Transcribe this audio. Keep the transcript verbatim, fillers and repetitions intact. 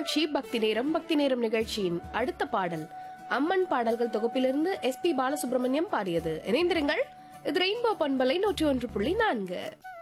நிகழ்ச்சி பக்தி நேரம். பக்தி நேரம் நிகழ்ச்சியின் அடுத்த பாடல் அம்மன் பாடல்கள் தொகுப்பிலிருந்து எஸ் பி பாலசுப்ரமணியம் பாடியது. இணைந்திருங்கள். இது ரெயின்போ பண்பலை நூற்றி ஒன்று புள்ளி நான்கு.